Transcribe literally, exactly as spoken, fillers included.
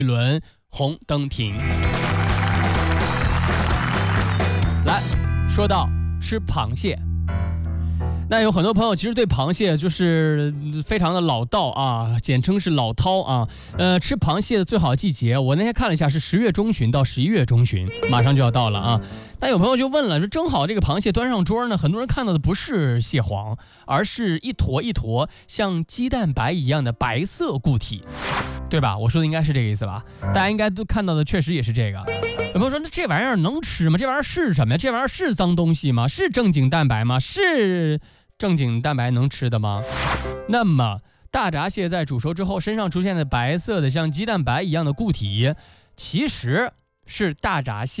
一轮红灯停。来说到吃螃蟹，那有很多朋友其实对螃蟹就是非常的老道啊，简称是老饕啊。呃，吃螃蟹的最好季节，我那天看了一下，是十月中旬到十一月中旬，马上就要到了啊。但有朋友就问了，说正好这个螃蟹端上桌呢，很多人看到的不是蟹黄，而是一坨一坨像鸡蛋白一样的白色固体，对吧？我说的应该是这个意思吧？大家应该都看到的确实也是这个。有朋友说，那这玩意儿能吃吗？这玩意儿是什么呀？这玩意儿是脏东西吗？是正经蛋白吗？是正经蛋白能吃的吗？那么大闸蟹在煮熟之后身上出现的白色的像鸡蛋白一样的固体，其实是大闸蟹